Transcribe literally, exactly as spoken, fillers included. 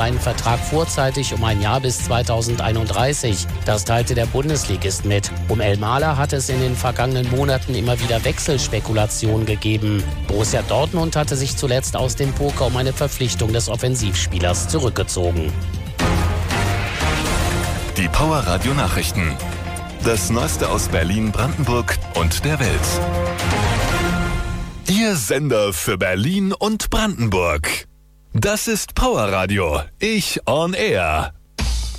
seinen Vertrag vorzeitig um ein Jahr bis zweitausendeinunddreißig. Das teilte der Bundesligist mit. Um Elmaler hat es in den vergangenen Monaten immer wieder Wechselspekulationen gegeben. Borussia Dortmund hatte sich zuletzt aus dem Poker um eine Verpflichtung des Offensivspielers zurückgezogen. Die Power Radio Nachrichten. Das Neueste aus Berlin, Brandenburg und der Welt. Ihr Sender für Berlin und Brandenburg. Das ist Power Radio. Ich on Air.